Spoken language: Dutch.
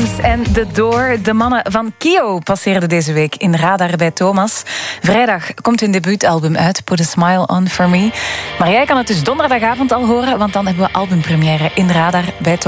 James en The Door. De mannen van Kio passeerden deze week in Radar bij Thomas. Vrijdag komt hun debuutalbum uit, Put a Smile on For Me. Maar jij kan het dus donderdagavond al horen, want dan hebben we albumpremière in Radar bij Thomas.